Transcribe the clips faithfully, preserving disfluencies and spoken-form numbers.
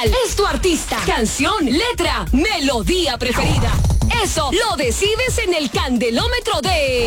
¿Cuál es tu artista, canción, letra, melodía preferida? Eso lo decides en el Candelómetro de...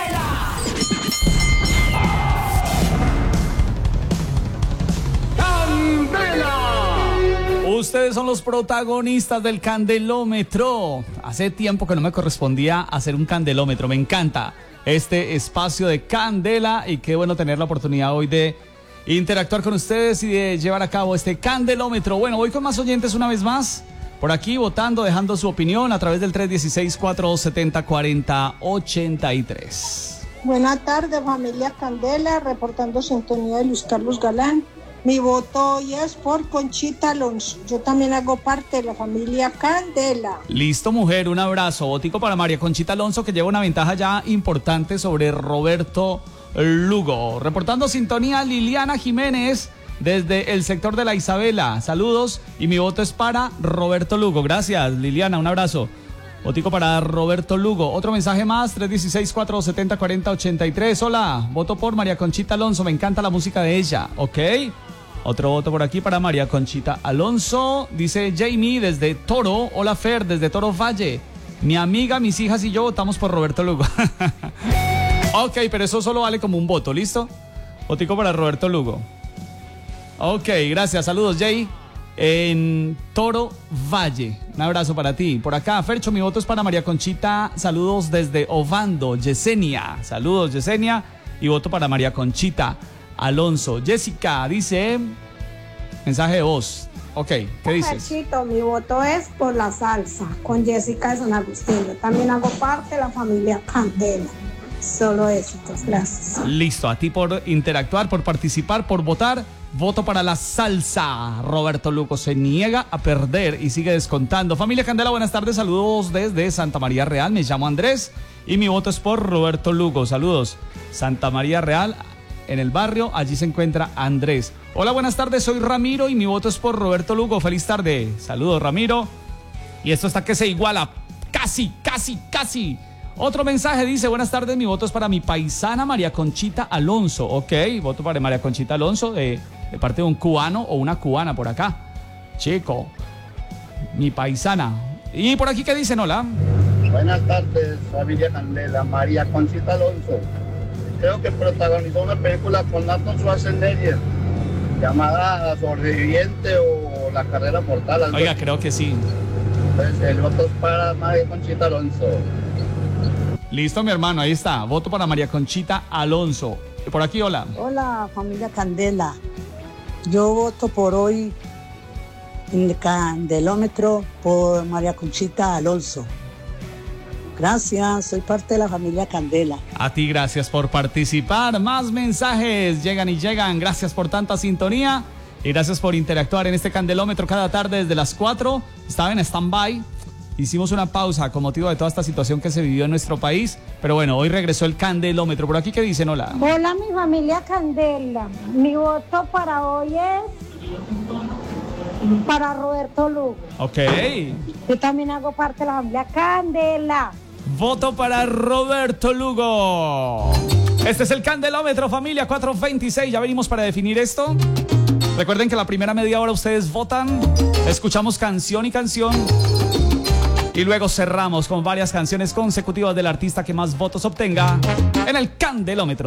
Ustedes son los protagonistas del Candelómetro. Hace tiempo que no me correspondía hacer un Candelómetro. Me encanta este espacio de Candela y qué bueno tener la oportunidad hoy de interactuar con ustedes y de llevar a cabo este Candelómetro. Bueno, voy con más oyentes una vez más. Por aquí votando, dejando su opinión a través del tres uno seis, cuatro dos siete cero, cuatro cero ocho tres. Buenas tardes, familia Candela, reportando sintonía de Luis Carlos Galán. Mi voto hoy es por Conchita Alonso. Yo también hago parte de la familia Candela. Listo, mujer, un abrazo. Votico para María Conchita Alonso, que lleva una ventaja ya importante sobre Roberto Lugo. Reportando sintonía, Liliana Jiménez desde el sector de la Isabela. Saludos y mi voto es para Roberto Lugo. Gracias, Liliana, un abrazo. Votico para Roberto Lugo. Otro mensaje más, tres uno seis, cuatro dos siete cero, cuatro cero ocho tres. Hola, voto por María Conchita Alonso. Me encanta la música de ella, ¿ok? Otro voto por aquí para María Conchita Alonso. Dice Jamie desde Toro. Hola, Fer, desde Toro Valle. Mi amiga, mis hijas y yo votamos por Roberto Lugo. Ok, pero eso solo vale como un voto, ¿listo? Votico para Roberto Lugo. Ok, gracias. Saludos, Jay. En Toro Valle. Un abrazo para ti. Por acá, Fercho, mi voto es para María Conchita. Saludos desde Ovando, Yesenia. Saludos, Yesenia. Y voto para María Conchita Alonso. Jessica dice, mensaje de voz. Ok, ¿qué dices? Ferchito, mi voto es por la salsa, con Jessica de San Agustín. Yo también hago parte de la familia Candela. Solo éxitos, gracias. Listo, a ti por interactuar, por participar, por votar. Voto para la salsa. Roberto Lugo se niega a perder y sigue descontando. Familia Candela, buenas tardes. Saludos desde Santa María Real. Me llamo Andrés y mi voto es por Roberto Lugo. Saludos. Santa María Real, en el barrio, allí se encuentra Andrés. Hola, buenas tardes. Soy Ramiro y mi voto es por Roberto Lugo. Feliz tarde. Saludos, Ramiro. Y esto está que se iguala. Casi, casi, casi. Otro mensaje dice, buenas tardes, mi voto es para mi paisana María Conchita Alonso. Ok, voto para María Conchita Alonso de, de parte de un cubano o una cubana por acá. Chico, mi paisana. Y por aquí, ¿qué dicen? Hola. Buenas tardes, familia Candela. María Conchita Alonso. Creo que protagonizó una película con Arnold Schwarzenegger llamada Sobreviviente o La Carrera Mortal. Oiga, creo que sí. Pues el voto es para María Conchita Alonso. Listo, mi hermano, ahí está. Voto para María Conchita Alonso. Por aquí, hola. Hola, familia Candela. Yo voto por hoy en el Candelómetro por María Conchita Alonso. Gracias, soy parte de la familia Candela. A ti, gracias por participar. Más mensajes llegan y llegan. Gracias por tanta sintonía y gracias por interactuar en este Candelómetro cada tarde desde las cuatro. Estaba en stand-by. Hicimos una pausa con motivo de toda esta situación que se vivió en nuestro país, pero bueno, hoy regresó el Candelómetro. Por aquí, ¿qué dicen? Hola. Hola, mi familia Candela. Mi voto para hoy es para Roberto Lugo. Ok. Yo también hago parte de la familia Candela. Voto para Roberto Lugo. Este es el Candelómetro, familia, cuatro veintiséis. Ya venimos para definir esto. Recuerden que la primera media hora ustedes votan, escuchamos canción y canción. Y luego cerramos con varias canciones consecutivas del artista que más votos obtenga en el Candelómetro.